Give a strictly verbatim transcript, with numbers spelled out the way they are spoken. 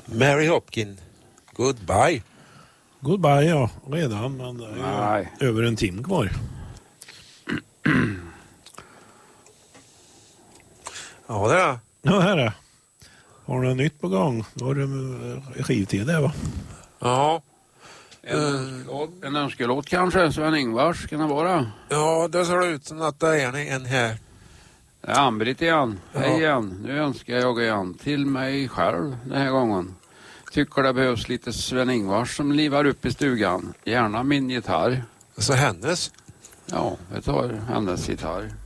Mary Hopkin, goodbye. Goodbye, ja. Redan, men det är Nej. över en timme kvar. Ja, det är det. Ja, här är. Har du något nytt på gång? Då har du skivtid där, va? Ja. En önskelåt, en önskelåt kanske, Sven-Ingvars, kan det vara? Ja, det ser ut som att det är en här. Det är Ann-Britt igen. Ja. Hej igen. Nu önskar jag igen till mig själv den här gången. Tycker det behövs lite Sven-Ingvars som livar upp i stugan. Gärna min gitarr. Så hennes? Ja, jag tar hennes gitarr.